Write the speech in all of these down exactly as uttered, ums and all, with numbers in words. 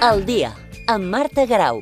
Al dia, amb Marta Garau.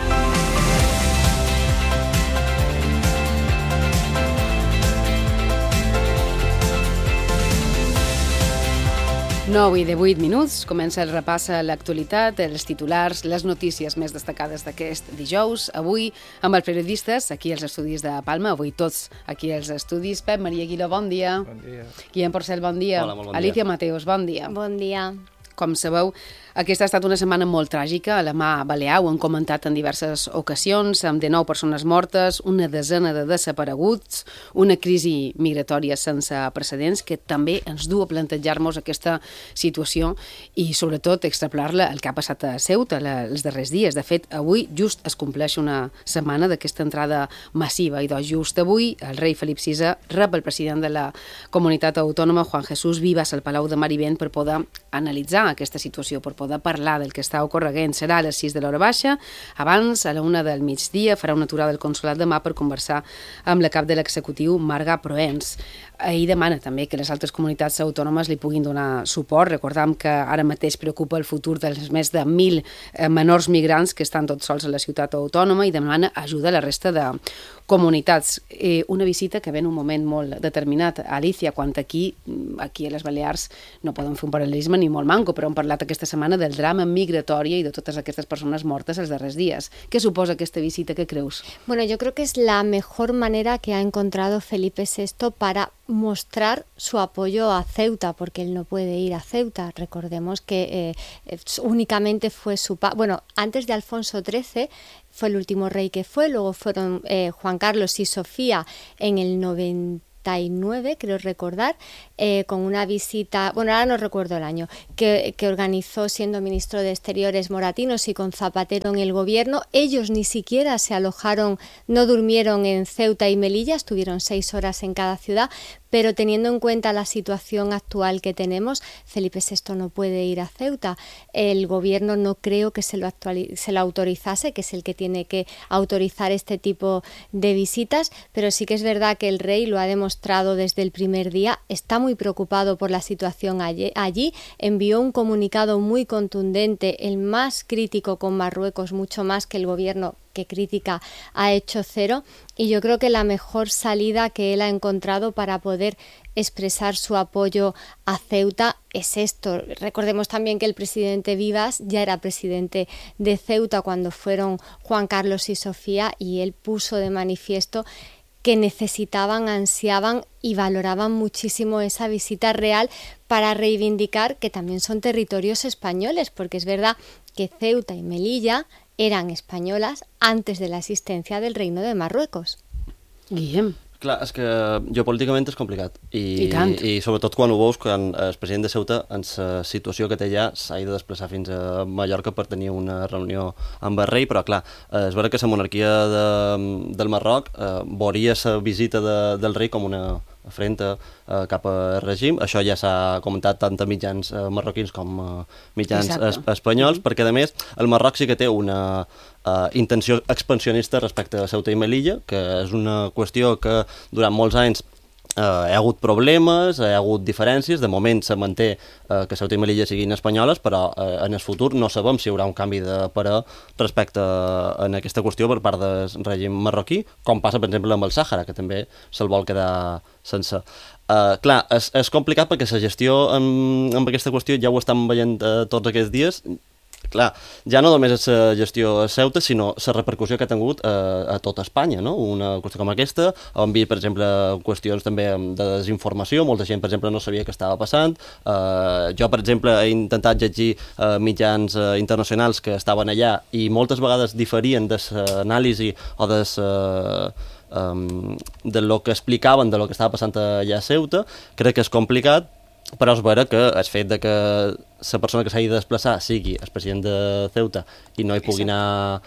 nou i divuit minuts, comença el repàs a l'actualitat, els titulars, les notícies més destacades d'aquest dijous. Avui amb els periodistes, aquí als estudis de Palma, avui tots aquí als estudis. Pep Maria Aguiló, bon dia. Bon dia. Guillem Porcel, bon dia. Hola, molt bon dia. Alicia Mateos, bon dia. Bon dia. Com sabeu, aquesta ha estat una setmana molt tràgica a la mà balear, ho han comentat en diverses ocasions, amb dinou persones mortes, una desena de desapareguts, una crisi migratòria sense precedents que també ens du a plantejar-nos aquesta situació i sobretot extrapolar-la el que ha passat a Ceuta els darrers dies. De fet, avui just es compleix una setmana d'aquesta entrada massiva i doncs just avui el rei Felip sisè rep el president de la comunitat autònoma, Juan Jesús Vivas, al Palau de Marivent per poder analitzar aquesta situació, per poder parlar del que està ocorreguent. Serà a les sis de l'hora baixa. Abans, a la una del migdia, farà una aturada al consolat de mà per conversar amb la cap de l'executiu, Marga Proens. Ahir demana també que les altres comunitats autònomes li puguin donar suport. Recordam que ara mateix preocupa el futur dels més de mil menors migrants que estan tots sols a la ciutat autònoma i demana ajuda a la resta de comunitats. Eh, una visita que ve en un moment molt determinat. Alicia, quan aquí, aquí a les Balears, no poden fer un paral·lelisme ni molt manco, però hem parlat aquesta setmana del drama migratori i de totes aquestes persones mortes els darrers días. ¿Qué suposa aquesta visita? ¿Qué creus? Bueno, yo creo que es la mejor manera que ha encontrado Felipe sexto para mostrar su apoyo a Ceuta, porque él no puede ir a Ceuta. Recordemos que eh, únicamente fue su... Pa bueno, antes de Alfonso trece fue el último rey que fue, luego fueron eh, Juan Carlos y Sofía en el noventa y nueve, creo recordar, eh, con una visita, bueno, ahora no recuerdo el año, que, que organizó siendo ministro de Exteriores Moratinos y con Zapatero en el gobierno. Ellos ni siquiera se alojaron, no durmieron en Ceuta y Melilla, estuvieron seis horas en cada ciudad, pero teniendo en cuenta la situación actual que tenemos, Felipe sexto no puede ir a Ceuta. El gobierno no creo que se lo, se lo autorizase, que es el que tiene que autorizar este tipo de visitas, pero sí que es verdad que el rey lo ha demostrado desde el primer día, está muy preocupado por la situación allí, allí, envió un comunicado muy contundente, el más crítico con Marruecos, mucho más que el gobierno que crítica ha hecho cero, y yo creo que la mejor salida que él ha encontrado para poder expresar su apoyo a Ceuta es esto. Recordemos también que el presidente Vivas ya era presidente de Ceuta cuando fueron Juan Carlos y Sofía, y él puso de manifiesto que necesitaban, ansiaban y valoraban muchísimo esa visita real para reivindicar que también son territorios españoles, porque es verdad que Ceuta y Melilla eran españolas antes de la existència del Reino de Marruecos. Guillem. Clar, és que geopolíticament és complicat. I, I tant. I sobretot quan ho veus, quan el president de Ceuta, en la situació que té allà, s'ha de desplaçar fins a Mallorca per tenir una reunió amb el rei, però clar, és vera que la monarquia de, del Marroc eh, veuria la visita de, del rei com una afrenta eh, cap al règim. Això ja s'ha comentat tant a mitjans eh, marroquins com a mitjans es, espanyols, mm-hmm. perquè a més el Marroc sí que té una eh, intenció expansionista respecte a Ceuta i Melilla, que és una qüestió que durant molts anys Uh, hi ha hagut problemes, hi ha hagut diferències. De moment se manté uh, que Ceuta i Melilla siguin espanyoles, però uh, en el futur no sabem si hi haurà un canvi de parer respecte a, en aquesta qüestió per part del règim marroquí, com passa, per exemple, amb el Sàhara, que també se'l vol quedar sense. Uh, clar, és, és complicat perquè la gestió amb, amb aquesta qüestió ja ho estan veient uh, tots aquests dies. Clar, ja no només és la gestió a Ceuta, sinó la repercussió que ha tingut a, a tota Espanya, no? Una qüestió com aquesta. Hem vist, per exemple, qüestions també de desinformació. Molta gent, per exemple, no sabia què estava passant. Uh, jo, per exemple, he intentat llegir uh, mitjans uh, internacionals que estaven allà i moltes vegades diferien de l'anàlisi o de la... Um, de lo que explicaven de lo que estava passant allà a Ceuta. Crec que és complicat, però és vera que el fet de que la persona que s'hagi de desplaçar sigui el president de Ceuta i no hi pugui anar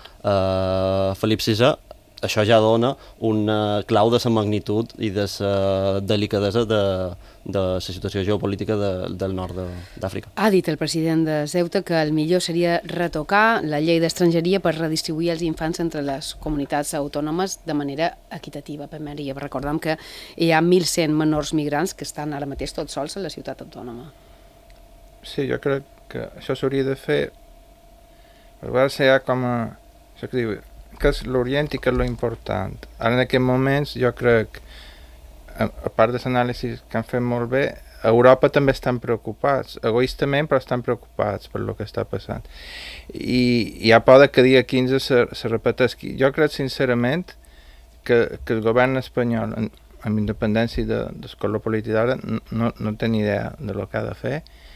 uh, Felip sisè, això ja dona una clau de la magnitud i de la delicadesa de, de la situació geopolítica de, del nord d'Àfrica. Ha dit el president de Ceuta que el millor seria retocar la llei d'estrangeria per redistribuir els infants entre les comunitats autònomes de manera equitativa. Primeria, recordem que hi ha mil cent menors migrants que estan ara mateix tots sols a la ciutat autònoma. Sí, jo crec que això s'hauria de fer a vegades hi ha com a, això que diu, que és l'Orient i que és lo important. Ara en aquests moments jo crec, a, a part de l'anàlisi que han fet molt bé, a Europa també estan preocupats, egoistament, però estan preocupats per lo que està passant. I hi ha por que dia quinze se, se repeteixi. Jo crec sincerament que, que el govern espanyol, en, amb independència de, del color polític d'ara, no, no té ni idea de lo que ha de fer.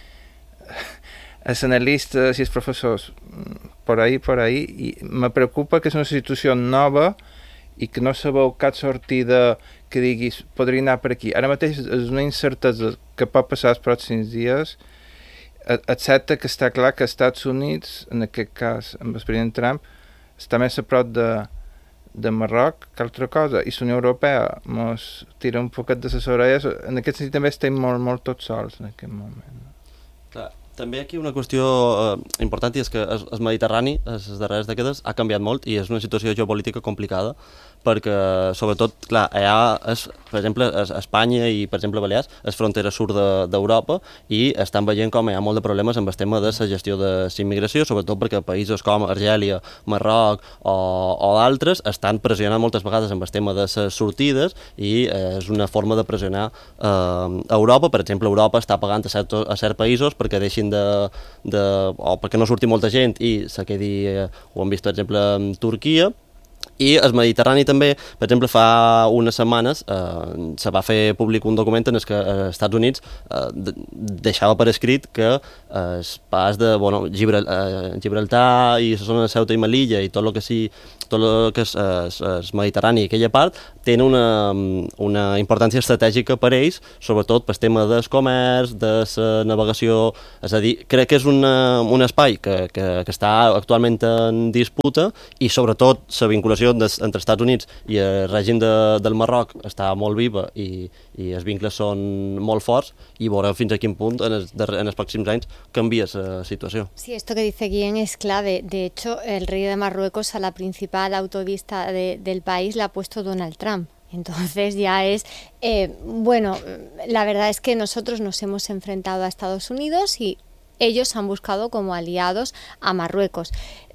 Els analistes i els professors, por ahí, por ahí, i me preocupa que és una situació nova i que no sabeu cap sortida que diguis, podria anar per aquí. Ara mateix és una incertesa que pot passar els pròxims dies, excepte que està clar que els Estats Units, en aquest cas amb el president Trump, està més a prop de, de Marroc que altra cosa, i la Unió Europea ens tira un poquet de les orelles. En aquest sentit també estem molt, molt tots sols en aquest moment. Clar. També aquí una qüestió eh, important i és que el, el Mediterrani, les darreres dècades, ha canviat molt i és una situació geopolítica complicada perquè, sobretot, clar, allà, és, per exemple, a Espanya i, per exemple, Balears, és frontera sud d'Europa i estan veient com hi ha molt de problemes amb el tema de la gestió de la immigració, sobretot perquè països com Argèlia, Marroc o, o d'altres estan pressionant moltes vegades amb el tema de les sortides i eh, és una forma de pressionar eh, Europa. Per exemple, Europa està pagant a certs, a certs països perquè deixin de, de, o perquè no surti molta gent i se quedi, eh, ho hem vist per exemple en Turquia. I el Mediterrani també, per exemple, fa unes setmanes eh, se va fer públic un document en el que els Estats Units eh, deixava per escrit que eh, el pas de bueno, Gibral, eh, Gibraltar i la zona de Ceuta i Melilla i tot el que, sí, tot el que és el Mediterrani i aquella part tenen una, una importància estratègica per ells, sobretot pel tema del comerç, de la navegació. És a dir, crec que és una, un espai que, que, que està actualment en disputa i sobretot la vinculació entre Estats Units i el règim de, del Marroc està molt viva i, i els vincles són molt forts i veurem fins a quin punt en els, en els pròxims anys canvia la situació. Sí, esto que dice Guillén es clave. De hecho, el rey de Marruecos a la principal autovista de, del país la ha puesto Donald Trump. Entonces ya es, eh, bueno, la verdad es que nosotros nos hemos enfrentado a Estados Unidos y ellos han buscado como aliados a Marruecos.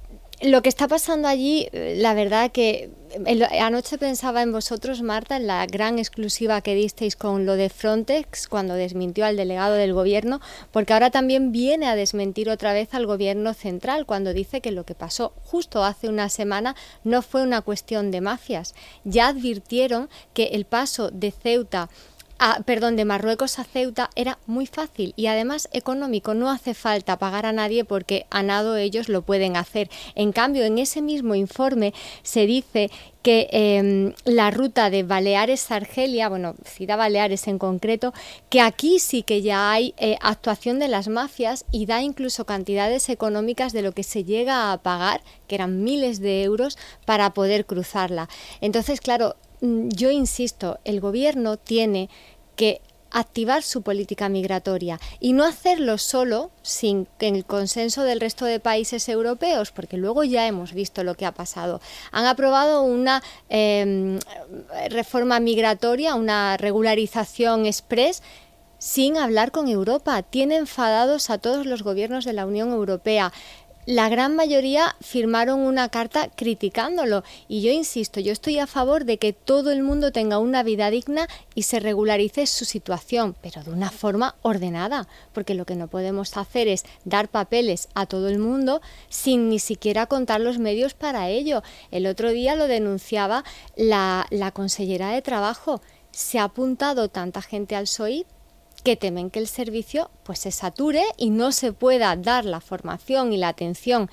Lo que está pasando allí, la verdad que el, anoche pensaba en vosotros, Marta, en la gran exclusiva que disteis con lo de Frontex cuando desmintió al delegado del gobierno, porque ahora también viene a desmentir otra vez al gobierno central cuando dice que lo que pasó justo hace una semana no fue una cuestión de mafias. Ya advirtieron que el paso de Ceuta Ah, perdón, de Marruecos a Ceuta era muy fácil y además económico, no hace falta pagar a nadie porque a nado ellos lo pueden hacer. En cambio, en ese mismo informe se dice que eh, la ruta de Baleares a Argelia, bueno, cita Baleares en concreto, que aquí sí que ya hay eh, actuación de las mafias y da incluso cantidades económicas de lo que se llega a pagar, que eran miles de euros, para poder cruzarla. Entonces, claro, yo insisto, el gobierno tiene que activar su política migratoria y no hacerlo solo sin el consenso del resto de países europeos, porque luego ya hemos visto lo que ha pasado. Han aprobado una eh, reforma migratoria, una regularización express, sin hablar con Europa. Tiene enfadados a todos los gobiernos de la Unión Europea. La gran mayoría firmaron una carta criticándolo y yo insisto, yo estoy a favor de que todo el mundo tenga una vida digna y se regularice su situación, pero de una forma ordenada, porque lo que no podemos hacer es dar papeles a todo el mundo sin ni siquiera contar los medios para ello. El otro día lo denunciaba la, la consellera de Trabajo. Se ha apuntado tanta gente al S O I que temen que el servicio pues se sature y no se pueda dar la formación y la atención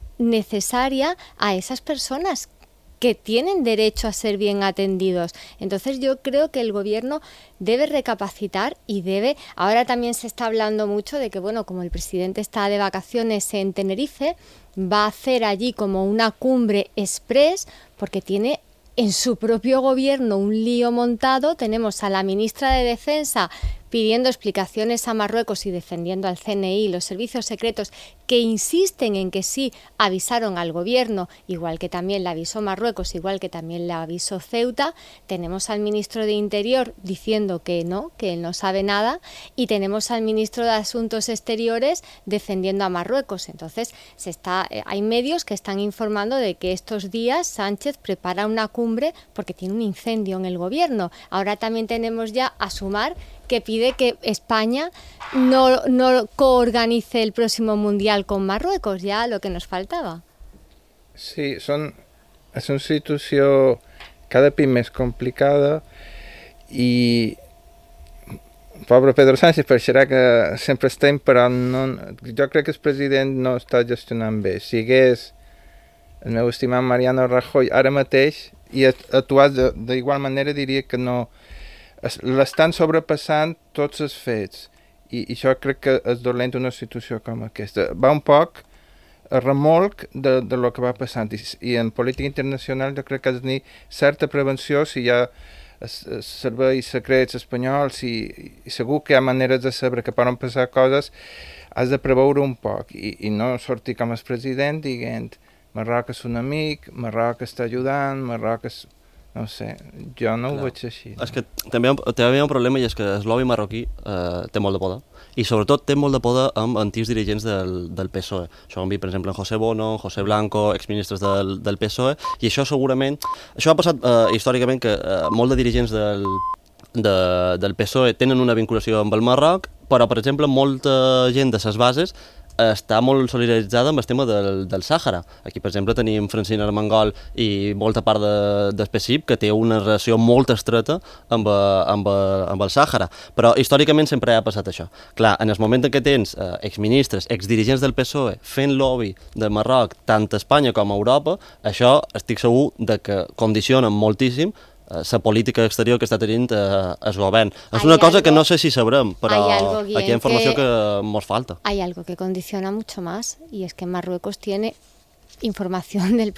necesaria a esas personas que tienen derecho a ser bien atendidos. Entonces yo creo que el gobierno debe recapacitar y debe, ahora también se está hablando mucho de que, bueno, como el presidente está de vacaciones en Tenerife, va a hacer allí como una cumbre express porque tiene en su propio gobierno un lío montado. Tenemos a la ministra de Defensa pidiendo explicaciones a Marruecos y defendiendo al C N I y los servicios secretos que insisten en que sí avisaron al gobierno, igual que también le avisó Marruecos, igual que también le avisó Ceuta. Tenemos al ministro de Interior diciendo que no, que él no sabe nada, y tenemos al ministro de Asuntos Exteriores defendiendo a Marruecos. Entonces, se está, hay medios que están informando de que estos días Sánchez prepara una cumbre porque tiene un incendio en el gobierno. Ahora también tenemos ya a Sumar, que pide que España no, no coorganice el próximo Mundial con Marruecos, ya lo que nos faltava. Sí, són, és una situació cada cop més complicada i pobre Pedro Sánchez pareixerà que sempre estem, però no, jo crec que el president no està gestionant bé. Si hagués el meu estimat Mariano Rajoy ara mateix i actuat d'igual manera, diria que no, l'estan sobrepassant tots els fets, i, i això crec que és dolent una situació com aquesta. Va un poc a remolc de, de lo que va passant, I, i en política internacional jo crec que has de tenir certa prevenció. Si hi ha els, els serveis secrets espanyols i, i segur que hi ha maneres de saber que poden passar coses, has de preveure un poc i, i no sortir com el president dient Marroc és un amic, Marroc està ajudant, Marroc és... No sé, jo no ho veig així. És que també, també hi ha un problema, i és que el lobby marroquí eh, té molt de poder, i sobretot té molt de poder amb antics dirigents del, del P S O E. Això ho hem vist, per exemple, en José Bono, José Blanco, exministres del, del P S O E, i això segurament... Això ha passat eh, històricament que eh, molt de dirigents del, de, del P S O E tenen una vinculació amb el Marroc, però, per exemple, molta gent de ses bases està molt solidaritzada amb el tema del, del Sàhara. Aquí, per exemple, tenim Francina Armengol i molta part de, del P S I P que té una relació molt estreta amb, amb, amb el Sàhara. Però històricament sempre ha passat això. Clar, en el moment en què tens eh, exministres, exdirigents del P S O E fent lobby del Marroc tant a Espanya com a Europa, això estic segur de que condiciona moltíssim la política exterior que està tenint eh, el govern. És una cosa que no sé si sabrem, però aquí hi ha informació que, que nos falta. Hay algo que condiciona mucho más, y es que Marruecos tiene información del